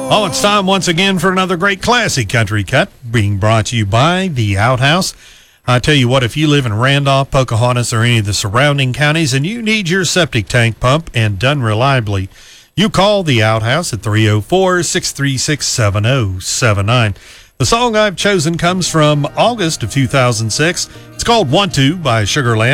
Oh, it's time once again for another great classic country cut being brought to you by The Outhouse. I tell you what, if you live in Randolph, Pocahontas, or any of the surrounding counties and you need your septic tank pump and done reliably, you call The Outhouse at 304-636-7079. The song I've chosen comes from August of 2006. It's called Want To by Sugarland.